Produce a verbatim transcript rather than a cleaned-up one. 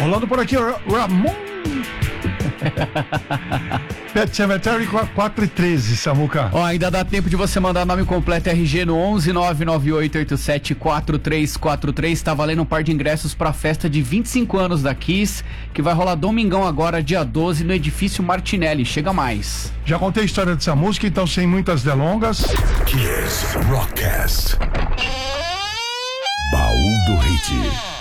Rolando por aqui, Ramon. Pet Cemetery quatro e treze, Samuca. Ó, ainda dá tempo de você mandar nome completo R G no onze nove nove oito oito sete quatro três quatro três. Tá valendo um par de ingressos pra festa de vinte e cinco anos da Kiss, que vai rolar domingão agora, dia doze, no Edifício Martinelli. Chega mais. Já contei a história dessa música, então sem muitas delongas. Kiss Rockcast. Baú do Hit.